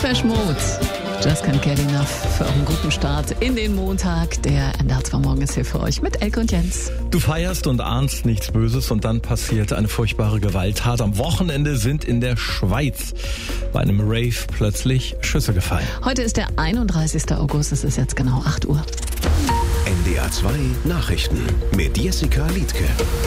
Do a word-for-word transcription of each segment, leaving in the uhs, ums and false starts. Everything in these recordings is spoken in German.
Depeche Mode. Just can't get enough für euren guten Start in den Montag. Der N D R zwei Morgen ist hier für euch mit Elke und Jens. Du feierst und ahnst nichts Böses und dann passiert eine furchtbare Gewalttat. Am Wochenende sind in der Schweiz bei einem Rave plötzlich Schüsse gefallen. Heute ist der einunddreißigster August, es ist jetzt genau acht Uhr. N D R zwei Nachrichten mit Jessica Liedtke.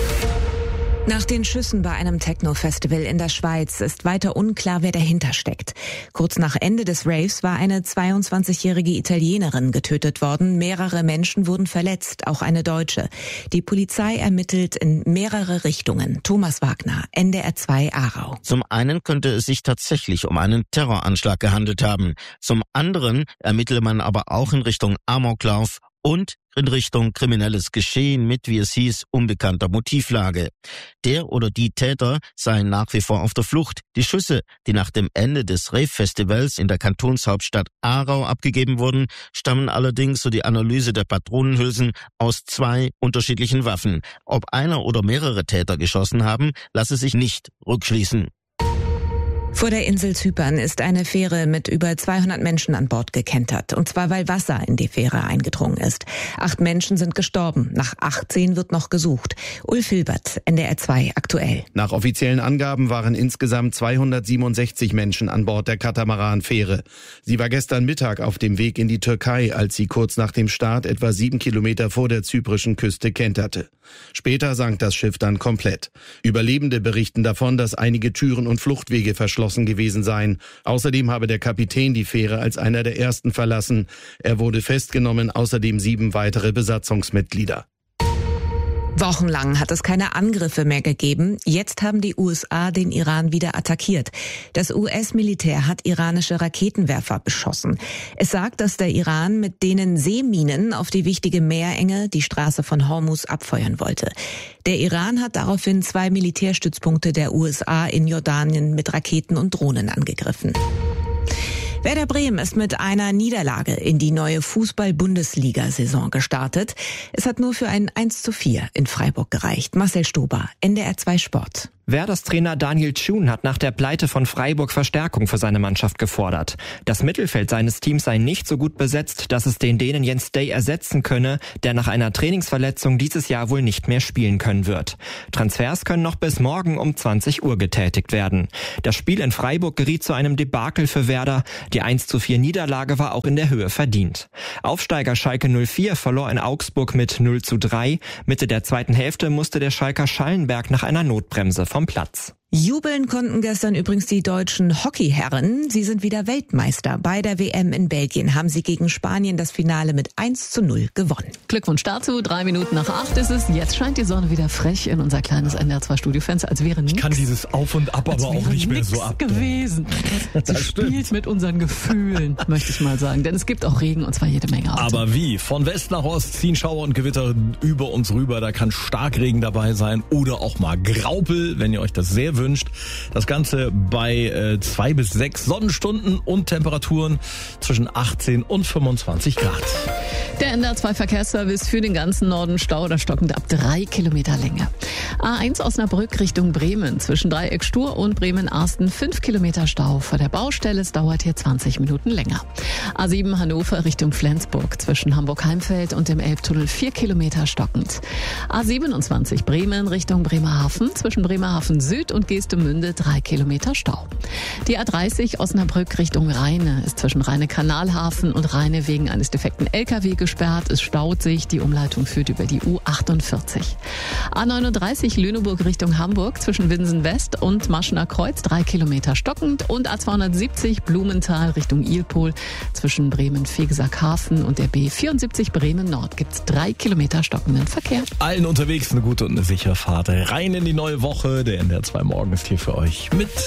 Nach den Schüssen bei einem Techno-Festival in der Schweiz ist weiter unklar, wer dahinter steckt. Kurz nach Ende des Raves war eine zweiundzwanzigjährige Italienerin getötet worden. Mehrere Menschen wurden verletzt, auch eine Deutsche. Die Polizei ermittelt in mehrere Richtungen. Thomas Wagner, N D R zwei Aarau. Zum einen könnte es sich tatsächlich um einen Terroranschlag gehandelt haben. Zum anderen ermittele man aber auch in Richtung Amoklauf und in Richtung kriminelles Geschehen mit, wie es hieß, unbekannter Motivlage. Der oder die Täter seien nach wie vor auf der Flucht. Die Schüsse, die nach dem Ende des Rave-Festivals in der Kantonshauptstadt Aarau abgegeben wurden, stammen allerdings, so die Analyse der Patronenhülsen, aus zwei unterschiedlichen Waffen. Ob einer oder mehrere Täter geschossen haben, lasse sich nicht rückschließen. Vor der Insel Zypern ist eine Fähre mit über zweihundert Menschen an Bord gekentert. Und zwar, weil Wasser in die Fähre eingedrungen ist. Acht Menschen sind gestorben. Nach achtzehn wird noch gesucht. Ulf Hilbert, N D R zwei aktuell. Nach offiziellen Angaben waren insgesamt zweihundertsiebenundsechzig Menschen an Bord der Katamaran-Fähre. Sie war gestern Mittag auf dem Weg in die Türkei, als sie kurz nach dem Start etwa sieben Kilometer vor der zyprischen Küste kenterte. Später sank das Schiff dann komplett. Überlebende berichten davon, dass einige Türen und Fluchtwege verschlossen gewesen seien. Außerdem habe der Kapitän die Fähre als einer der ersten verlassen. Er wurde festgenommen, außerdem sieben weitere Besatzungsmitglieder. Wochenlang hat es keine Angriffe mehr gegeben. Jetzt haben die U S A den Iran wieder attackiert. Das U S-Militär hat iranische Raketenwerfer beschossen. Es sagt, dass der Iran mit denen Seeminen auf die wichtige Meerenge, die Straße von Hormuz, abfeuern wollte. Der Iran hat daraufhin zwei Militärstützpunkte der U S A in Jordanien mit Raketen und Drohnen angegriffen. Werder Bremen ist mit einer Niederlage in die neue Fußball-Bundesliga-Saison gestartet. Es hat nur für ein eins zu vier in Freiburg gereicht. Marcel Stober, N D R zwei Sport. Werders Trainer Daniel Thun hat nach der Pleite von Freiburg Verstärkung für seine Mannschaft gefordert. Das Mittelfeld seines Teams sei nicht so gut besetzt, dass es den Dänen Jens Day ersetzen könne, der nach einer Trainingsverletzung dieses Jahr wohl nicht mehr spielen können wird. Transfers können noch bis morgen um zwanzig Uhr getätigt werden. Das Spiel in Freiburg geriet zu einem Debakel für Werder. Die eins zu vier Niederlage war auch in der Höhe verdient. Aufsteiger Schalke null vier verlor in Augsburg mit null zu drei. Mitte der zweiten Hälfte musste der Schalker Schallenberg nach einer Notbremse vom Platz. Jubeln konnten gestern übrigens die deutschen Hockeyherren. Sie sind wieder Weltmeister. Bei der W M in Belgien haben sie gegen Spanien das Finale mit eins zu null gewonnen. Glückwunsch dazu. Drei Minuten nach acht ist es. Jetzt scheint die Sonne wieder frech in unser kleines N D R zwei Studiofenster, als wäre nichts. Ich kann dieses Auf und Ab aber auch nicht mehr so ab. gewesen. Sie spielt mit unseren Gefühlen, möchte ich mal sagen. Denn es gibt auch Regen und zwar jede Menge heute. Aber wie? Von West nach Ost ziehen Schauer und Gewitter über uns rüber. Da kann Starkregen dabei sein oder auch mal Graupel, wenn ihr euch das sehr wünscht. Das Ganze bei äh, zwei bis sechs Sonnenstunden und Temperaturen zwischen achtzehn und fünfundzwanzig Grad. Der N D R zwei Verkehrsservice für den ganzen Norden Stau oder stockend ab drei Kilometer Länge. A eins Osnabrück Richtung Bremen zwischen Dreieck Stur und Bremen-Arsten fünf Kilometer Stau. Vor der Baustelle, es dauert hier zwanzig Minuten länger. A sieben Hannover Richtung Flensburg zwischen Hamburg-Heimfeld und dem Elbtunnel vier Kilometer stockend. A siebenundzwanzig Bremen Richtung Bremerhaven zwischen Bremerhaven Süd und Geestemünde drei Kilometer Stau. Die A dreißig Osnabrück Richtung Rheine ist zwischen Rheine-Kanalhafen und Rheine wegen eines defekten L K W gesperrt. Es staut sich. Die Umleitung führt über die U achtundvierzig. A neununddreißig Lüneburg Richtung Hamburg zwischen Winsen West und Maschener Kreuz drei Kilometer stockend und A zweihundertsiebzig Blumenthal Richtung Ilpol zwischen Bremen-Fegesack-Hafen und der B vierundsiebzig Bremen Nord gibt's drei Kilometer stockenden Verkehr. Allen unterwegs eine gute und eine sichere Fahrt rein in die neue Woche. Der N D R zwei Morgen ist hier für euch mit